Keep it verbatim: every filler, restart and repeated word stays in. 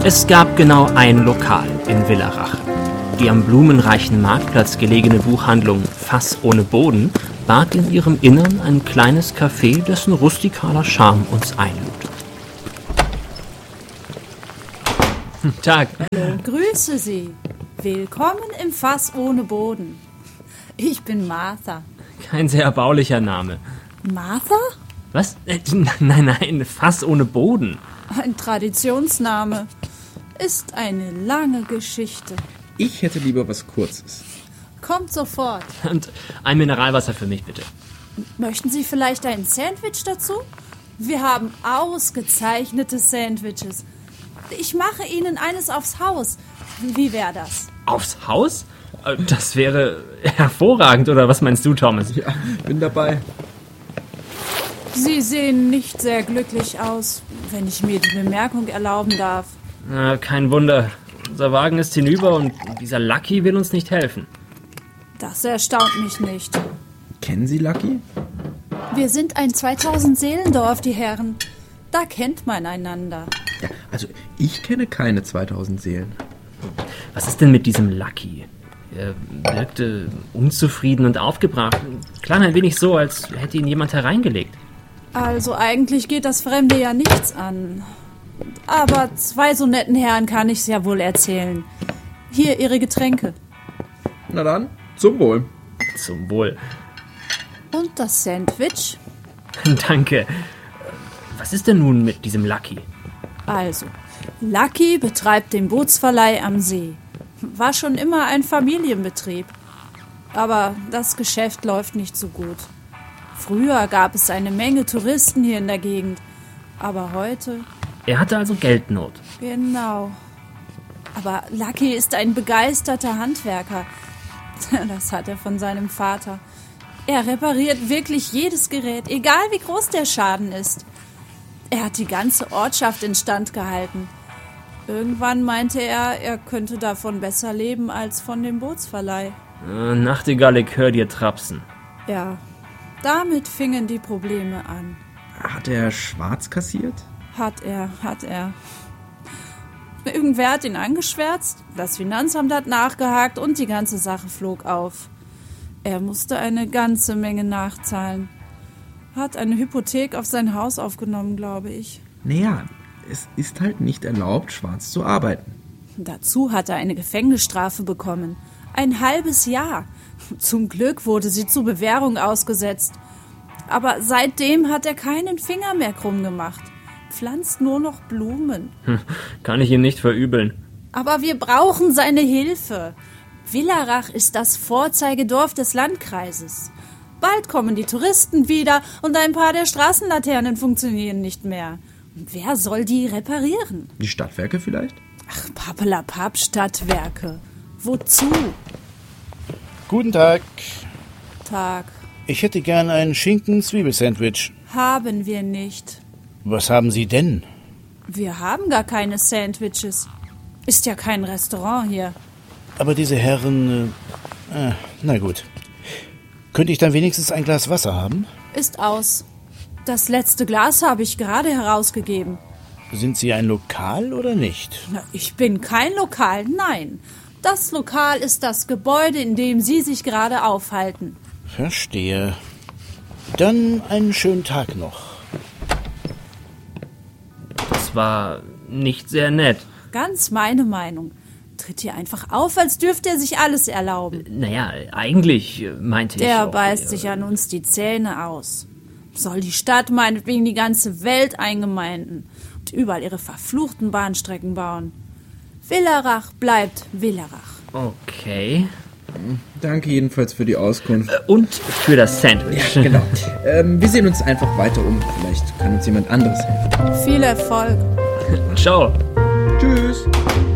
Es gab genau ein Lokal in Villerach. Die am blumenreichen Marktplatz gelegene Buchhandlung Fass ohne Boden barg in ihrem Innern ein kleines Café, dessen rustikaler Charme uns einlud. Tag. Hallo, grüße Sie. Willkommen im Fass ohne Boden. Ich bin Martha. Kein sehr erbaulicher Name. Martha? Was? Äh, nein, nein, Fass ohne Boden. Ein Traditionsname. Ist eine lange Geschichte. Ich hätte lieber was Kurzes. Kommt sofort. Und ein Mineralwasser für mich, bitte. Möchten Sie vielleicht ein Sandwich dazu? Wir haben ausgezeichnete Sandwiches. Ich mache Ihnen eines aufs Haus. Wie wäre das? Aufs Haus? Das wäre hervorragend, oder was meinst du, Thomas? Ja, bin dabei. Sie sehen nicht sehr glücklich aus, wenn ich mir die Bemerkung erlauben darf. Na, kein Wunder. Unser Wagen ist hinüber und dieser Lucky will uns nicht helfen. Das erstaunt mich nicht. Kennen Sie Lucky? Wir sind ein zweitausend-Seelendorf, die Herren. Da kennt man einander. Ja, also ich kenne keine zweitausend Seelen. Was ist denn mit diesem Lucky? Er wirkte unzufrieden und aufgebracht. Klang ein wenig so, als hätte ihn jemand hereingelegt. Also eigentlich geht das Fremde ja nichts an. Aber zwei so netten Herren kann ich's ja wohl erzählen. Hier Ihre Getränke. Na dann, zum Wohl. Zum Wohl. Und das Sandwich? Danke. Was ist denn nun mit diesem Lucky? Also, Lucky betreibt den Bootsverleih am See. War schon immer ein Familienbetrieb. Aber das Geschäft läuft nicht so gut. Früher gab es eine Menge Touristen hier in der Gegend. Aber heute... Er hatte also Geldnot. Genau. Aber Lucky ist ein begeisterter Handwerker. Das hat er von seinem Vater. Er repariert wirklich jedes Gerät, egal wie groß der Schaden ist. Er hat die ganze Ortschaft instand gehalten. Irgendwann meinte er, er könnte davon besser leben als von dem Bootsverleih. Äh, Nachtigall, ich hör dir trapsen. Ja, damit fingen die Probleme an. Hat er schwarz kassiert? Hat er, hat er. Irgendwer hat ihn angeschwärzt, das Finanzamt hat nachgehakt und die ganze Sache flog auf. Er musste eine ganze Menge nachzahlen. Hat eine Hypothek auf sein Haus aufgenommen, glaube ich. Naja, es ist halt nicht erlaubt, schwarz zu arbeiten. Dazu hat er eine Gefängnisstrafe bekommen. Ein halbes Jahr. Zum Glück wurde sie zur Bewährung ausgesetzt. Aber seitdem hat er keinen Finger mehr krumm gemacht. Pflanzt nur noch Blumen. Hm, kann ich ihm nicht verübeln. Aber wir brauchen seine Hilfe. Villerach ist das Vorzeigedorf des Landkreises. Bald kommen die Touristen wieder und ein paar der Straßenlaternen funktionieren nicht mehr. Und wer soll die reparieren? Die Stadtwerke vielleicht? Ach, Pappelapapp, Stadtwerke. Wozu? Guten Tag. Tag. Ich hätte gern ein Schinken-Zwiebelsandwich. Haben wir nicht. Was haben Sie denn? Wir haben gar keine Sandwiches. Ist ja kein Restaurant hier. Aber diese Herren... Äh, äh, na gut. Könnte ich dann wenigstens ein Glas Wasser haben? Ist aus. Das letzte Glas habe ich gerade herausgegeben. Sind Sie ein Lokal oder nicht? Na, ich bin kein Lokal, nein. Das Lokal ist das Gebäude, in dem Sie sich gerade aufhalten. Verstehe. Dann einen schönen Tag noch. Das war nicht sehr nett. Ganz meine Meinung. Tritt hier einfach auf, als dürfte er sich alles erlauben. Naja, eigentlich meinte ich Der auch, beißt äh, sich an uns die Zähne aus. Soll die Stadt meinetwegen die ganze Welt eingemeinden und überall ihre verfluchten Bahnstrecken bauen. Villerach bleibt Villerach. Okay. Danke jedenfalls für die Auskunft. Äh, Und für das Sandwich. Ja, genau. ähm, wir sehen uns einfach weiter um. Vielleicht kann uns jemand anderes helfen. Viel Erfolg. Ciao. Tschüss.